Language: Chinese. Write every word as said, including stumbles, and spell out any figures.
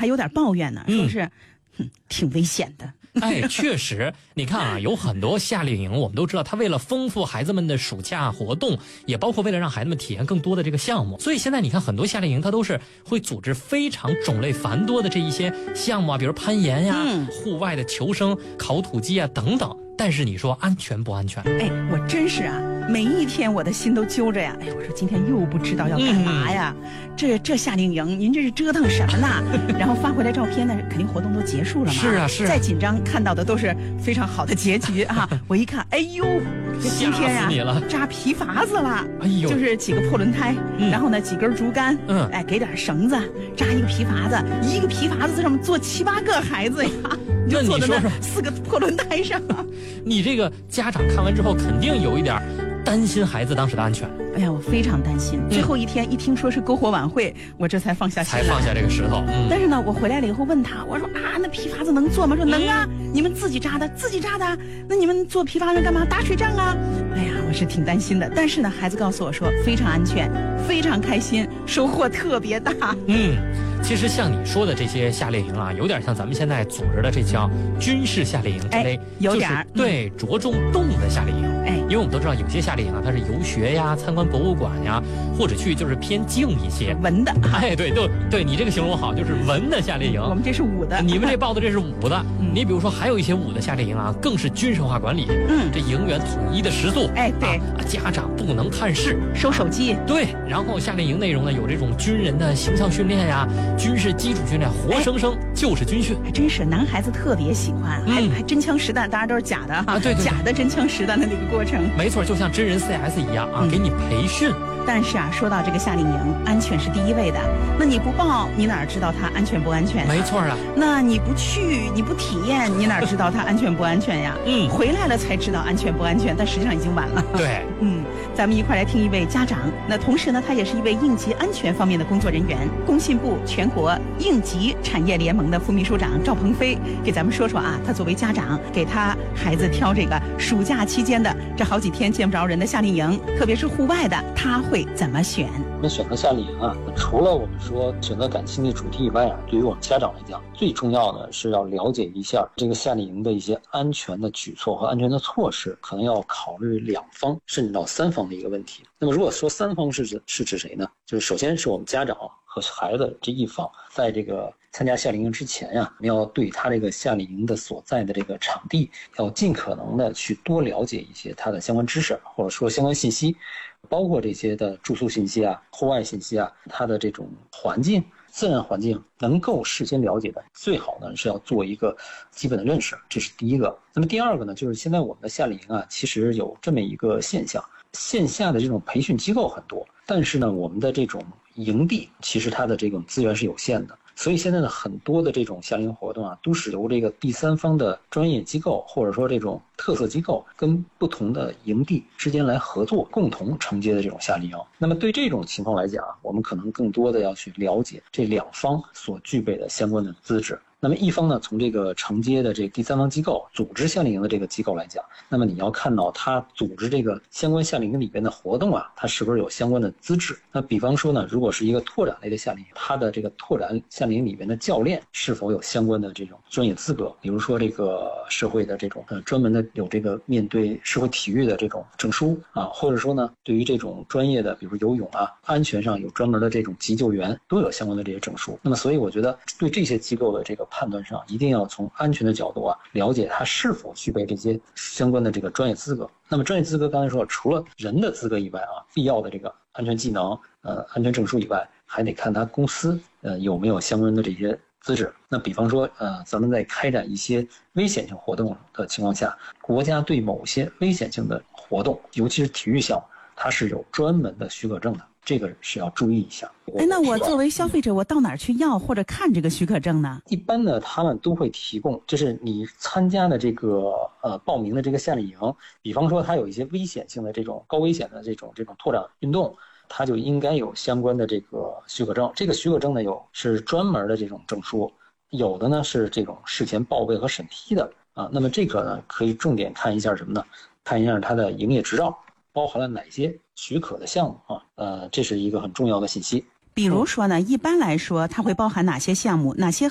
还有点抱怨呢，说是、嗯、挺危险的。 哎，确实，你看啊，有很多夏令营，我们都知道，它为了丰富孩子们的暑假活动，也包括为了让孩子们体验更多的这个项目，所以现在你看很多夏令营，它都是会组织非常种类繁多的这一些项目啊，比如攀岩呀、 嗯、 户外的求生、烤土鸡啊等等。但是你说安全不安全？ 哎，我真是啊，每一天我的心都揪着呀。哎，我说今天又不知道要干嘛呀，嗯、这这夏令营您这是折腾什么呢？然后发回来照片呢，肯定活动都结束了嘛。 是啊是啊。 再紧张看到的都是非常好的结局啊！我一看，哎呦，这今天呀、啊、扎皮筏子了， 哎呦， 就是几个破轮胎，嗯、然后呢几根竹竿， 嗯， 哎给点绳子，扎一个皮筏子，一个皮筏子在上面坐七八个孩子呀。 那你说说， 四个破轮胎上， 你这个家长看完之后肯定有一点担心孩子当时的安全。 哎呀，我非常担心。嗯、最后一天一听说是篝火晚会，我这才放下心来， 才放下这个石头。嗯、 但是呢，我回来了以后问他，我说啊，那皮筏子能坐吗？说能啊，嗯、你们自己扎的，自己扎的。那你们坐皮筏子干嘛？打水仗啊？哎呀，我是挺担心的。但是呢，孩子告诉我说非常安全，非常开心，收获特别大。 嗯。其实像你说的这些夏令营啊，有点像咱们现在组织的这叫军事夏令营之类， 哎、有点、 就是、对、嗯、着重动的夏令营。 哎， 因为我们都知道有些夏令营啊，它是游学呀、参观博物馆呀，或者去就是偏静一些文的。 哎，对，对对，你这个形容好，就是文的夏令营。 我们这是武的， 你们这报的这是武的。嗯、你比如说还有一些武的夏令营啊，更是军事化管理。 嗯， 这营员统一的食宿。 哎，对、 啊，家长不能探视， 收手机。 对，然后夏令营内容呢有这种军人的形象训练呀，军事基础训练，活生生就是军训。 还真是男孩子特别喜欢， 嗯、 还还真枪实弹，当然都是假的哈、 啊，对 对, 对， 假的真枪实弹的那个过程。 没错，就像真人 C S 一样啊，嗯、给你培训。 但是啊，说到这个夏令营，安全是第一位的。那你不报，你哪知道它安全不安全、啊？ 没错啊。 那你不去，你不体验，你哪知道它安全不安全呀？ 嗯， 回来了才知道安全不安全，但实际上已经晚了。 对， 嗯，咱们一块来听一位家长。那同时呢，他也是一位应急安全方面的工作人员，工信部全国应急产业联盟的副秘书长赵鹏飞，给咱们说说啊，他作为家长给他孩子挑这个暑假期间的这好几天见不着人的夏令营，特别是户外的，他会怎么选？ 我们选择夏令营啊，除了我们说选择感兴趣主题以外啊，对于我们家长来讲，最重要的是要了解一下这个夏令营的一些安全的举措和安全的措施，可能要考虑两方甚至到三方的一个问题。那么如果说三方是指是指谁呢？就是首先是我们家长和孩子这一方，在这个参加夏令营之前呀、啊，我们要对他这个夏令营的所在的这个场地，要尽可能的去多了解一些他的相关知识，或者说相关信息，包括这些的住宿信息啊、户外信息啊，它的这种环境、自然环境能够事先了解的，最好呢是要做一个基本的认识，这是第一个。那么第二个呢，就是现在我们的夏令营啊，其实有这么一个现象，线下的这种培训机构很多，但是呢，我们的这种营地其实它的这种资源是有限的。所以现在的很多的这种夏令营活动啊，都是由这个第三方的专业机构或者说这种特色机构跟不同的营地之间来合作，共同承接的这种夏令营。那么对这种情况来讲，我们可能更多的要去了解这两方所具备的相关的资质。那么一方呢，从这个承接的这个第三方机构组织夏令营的这个机构来讲，那么你要看到他组织这个相关夏令营里边的活动啊，它是不是有相关的资质。那比方说呢，如果是一个拓展类的夏令营，它的这个拓展夏令营里边的教练是否有相关的这种专业资格，比如说这个社会的这种呃专门的有这个面对社会体育的这种证书啊，或者说呢，对于这种专业的比如游泳啊，安全上有专门的这种急救员，都有相关的这些证书。那么所以我觉得对这些机构的这个判断上，一定要从安全的角度啊，了解他是否具备这些相关的这个专业资格。那么专业资格刚才说，除了人的资格以外啊，必要的这个安全技能、呃安全证书以外，还得看他公司呃有没有相关的这些资质。那比方说呃咱们在开展一些危险性活动的情况下，国家对某些危险性的活动，尤其是体育项目，它是有专门的许可证的。这个是要注意一下。 哎，那我作为消费者，我到哪儿去要或者看这个许可证呢？ 一般呢，他们都会提供，就是你参加的这个呃报名的这个夏令营，比方说它有一些危险性的这种高危险的这种这种拓展运动，它就应该有相关的这个许可证。这个许可证呢，有是专门的这种证书，有的呢是这种事前报备和审批的啊。那么这个呢，可以重点看一下什么呢？看一下它的营业执照包含了哪些许可的项目啊？呃，这是一个很重要的信息。 比如说呢，一般来说，它会包含哪些项目？哪些